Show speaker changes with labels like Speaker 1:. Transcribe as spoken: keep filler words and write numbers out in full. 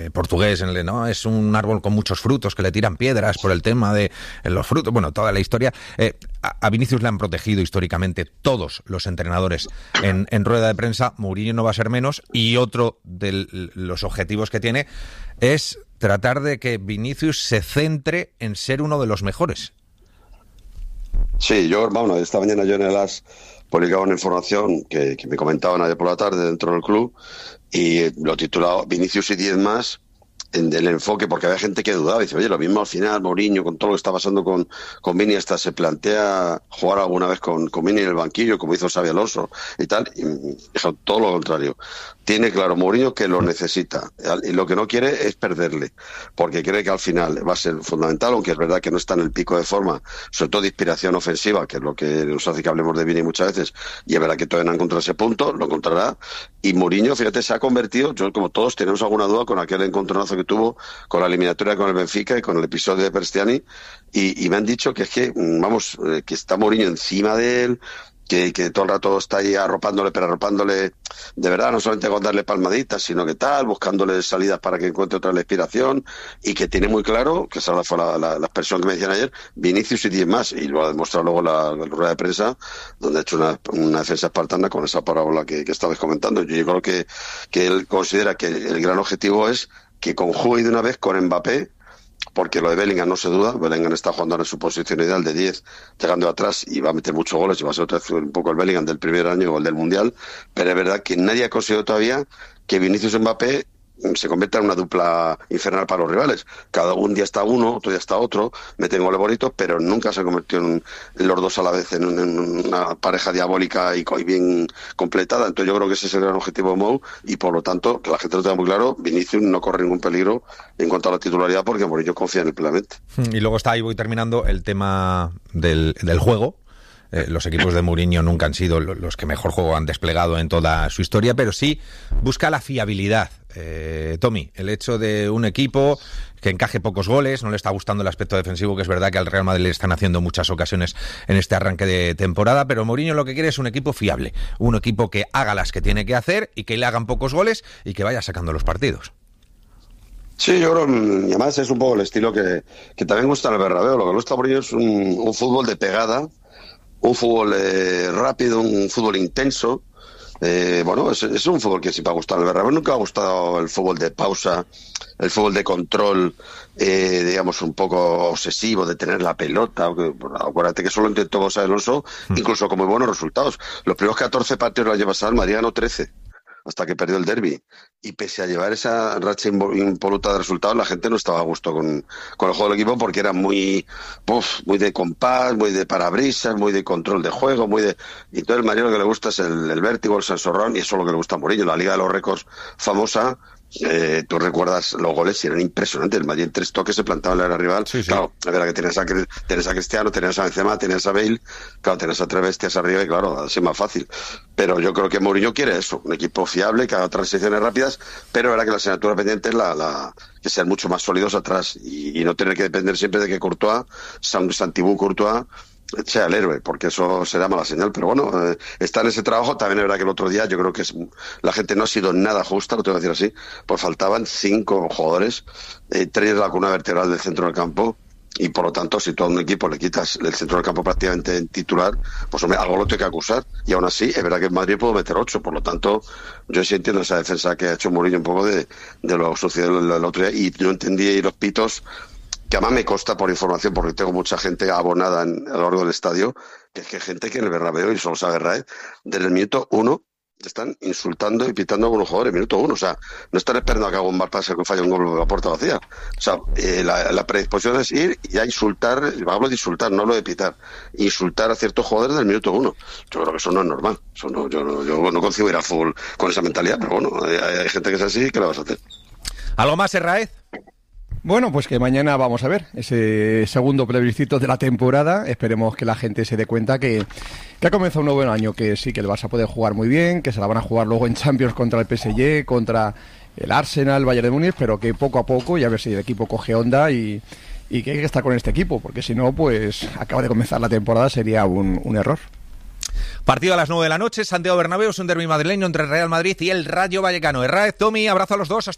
Speaker 1: eh, portugués, ¿no? Es un árbol con muchos frutos que le tiran piedras por el tema de los frutos, bueno, toda la historia. Eh, a, a Vinicius le han protegido históricamente todos los entrenadores en, en rueda de prensa. Mourinho no va a ser menos, y otro de los objetivos que tiene es tratar de que Vinicius se centre en ser uno de los mejores.
Speaker 2: Sí, yo, bueno, esta mañana yo en el As publicaba una información que, que me comentaban ayer por la tarde dentro del club, y lo he titulado Vinicius y diez más, en el enfoque, porque había gente que dudaba, dice, oye, lo mismo al final Mourinho, con todo lo que está pasando con, con Vini, hasta se plantea jugar alguna vez con, con Vini en el banquillo, como hizo Xabi Alonso y tal, y dijo todo lo contrario. Tiene claro Mourinho que lo necesita, y lo que no quiere es perderle, porque cree que al final va a ser fundamental, aunque es verdad que no está en el pico de forma, sobre todo de inspiración ofensiva, que es lo que nos hace que hablemos de Vini muchas veces, y es verdad que todavía no ha encontrado ese punto, lo encontrará, y Mourinho, fíjate, se ha convertido, yo como todos tenemos alguna duda con aquel encontronazo que tuvo con la eliminatoria con el Benfica y con el episodio de Perstiani, y, y me han dicho que es que, vamos, eh, que está Mourinho encima de él, que, que todo el rato está ahí arropándole, pero arropándole de verdad, no solamente con darle palmaditas, sino que tal, buscándole salidas para que encuentre otra inspiración, y que tiene muy claro, que esa fue la, la, la expresión que me decían ayer, Vinicius y diez más, y lo ha demostrado luego la, la rueda de prensa, donde ha hecho una, una defensa espartana con esa parábola que, que estabais comentando. Yo creo que, que él considera que el gran objetivo es que conjugue de una vez con Mbappé, porque lo de Bellingham no se duda. Bellingham está jugando ahora en su posición ideal de diez, llegando atrás, y va a meter muchos goles, y va a ser otra vez un poco el Bellingham del primer año o el del Mundial, pero es verdad que nadie ha conseguido todavía que Vinicius y Mbappé se convierta en una dupla infernal para los rivales. Cada un día está uno, otro día está otro, meten goles bonitos, pero nunca se convirtió en, en los dos a la vez en, un, en una pareja diabólica y, y bien completada. Entonces yo creo que ese es el gran objetivo de Mou, y por lo tanto, que la gente lo tenga muy claro, Vinicius no corre ningún peligro en cuanto a la titularidad, porque Mourinho confía en él plenamente.
Speaker 1: Y luego está, ahí voy terminando, el tema del, del juego. Eh, los equipos de Mourinho nunca han sido los que mejor juego han desplegado en toda su historia, pero sí busca la fiabilidad. Eh, Tommy, el hecho de un equipo que encaje pocos goles, no le está gustando el aspecto defensivo, que es verdad que al Real Madrid le están haciendo muchas ocasiones en este arranque de temporada, pero Mourinho lo que quiere es un equipo fiable, un equipo que haga las que tiene que hacer y que le hagan pocos goles y que vaya sacando los partidos.
Speaker 2: Sí, yo creo, y además es un poco el estilo que, que también gusta en el Bernabéu. Lo que gusta a Mourinho es un, un fútbol de pegada, un fútbol eh, rápido, un fútbol intenso. Eh, bueno, es, es un fútbol que sí me ha gustado. El Bernabéu nunca ha gustado el fútbol de pausa, el fútbol de control, eh, digamos, un poco obsesivo, de tener la pelota. Acuérdate que solo intentó Xabi Alonso, incluso con muy buenos resultados. Los primeros catorce partidos la lleva al Madrid, ganó trece, hasta que perdió el derbi. Y pese a llevar esa racha impoluta de resultados, la gente no estaba a gusto con, con el juego del equipo, porque era muy uf, muy de compás, muy de parabrisas, muy de control de juego, muy de... Y todo el Madrid lo que le gusta es el, el vértigo, el sansorrón, y eso es lo que le gusta a Mourinho. La Liga de los Récords famosa, eh, tú recuerdas los goles y eran impresionantes. El Madrid en tres toques se plantaba en el área rival. Sí, sí. Claro, es verdad que tienes a, tienes a Cristiano, tienes a Benzema, tienes a Bale, claro, tienes a tres bestias arriba, y claro, así es más fácil. Pero yo creo que Mourinho quiere eso, un equipo fiable, que haga transiciones rápidas, pero es verdad que la asignatura pendiente es la, la que sean mucho más sólidos atrás, y, y no tener que depender siempre de que Courtois, Santibú Courtois, sea el héroe, porque eso será mala señal. Pero bueno, eh, está en ese trabajo. También es verdad que el otro día yo creo que es, la gente no ha sido nada justa, lo tengo que decir así, pues faltaban cinco jugadores, eh, tres de la columna vertebral del centro del campo, y por lo tanto, si tú a un equipo le quitas el centro del campo prácticamente en titular, pues hombre, algo lo tiene que acusar, y aún así es verdad que en Madrid puedo meter ocho. Por lo tanto, yo sí entiendo esa defensa que ha hecho Mourinho un poco de, de lo sucedido el, el otro día, y yo entendí ahí los pitos, que además me consta por información, porque tengo mucha gente abonada en, a lo largo del estadio, que es que hay gente que en el Bernabéu, y solo sabe Raed, desde el minuto uno están insultando y pitando a algunos jugadores, minuto uno. O sea, no están esperando a que haga un mal pase, que falle un gol a puerta vacía. O sea, eh, la, la predisposición es ir y a insultar, hablo de insultar, no hablo de pitar, insultar a ciertos jugadores del minuto uno. Yo creo que eso no es normal. Eso no, yo, no, yo no concibo ir al fútbol con esa mentalidad, pero bueno, hay, hay gente que es así, ¿qué le vas a hacer?
Speaker 1: ¿Algo más, Raed?
Speaker 3: Bueno, pues que mañana vamos a ver ese segundo plebiscito de la temporada. Esperemos que la gente se dé cuenta que, que ha comenzado un nuevo año, que sí, que el Barça puede jugar muy bien, que se la van a jugar luego en Champions contra el P S G, contra el Arsenal, Bayern de Múnich, pero que poco a poco, y a ver si el equipo coge onda, y, y que hay que estar con este equipo, porque si no, pues acaba de comenzar la temporada, sería un, un error.
Speaker 1: Partido a las nueve de la noche, Santiago Bernabéu, es un derbi madrileño entre el Real Madrid y el Rayo Vallecano. Herráez, Tommy, abrazo a los dos. Hasta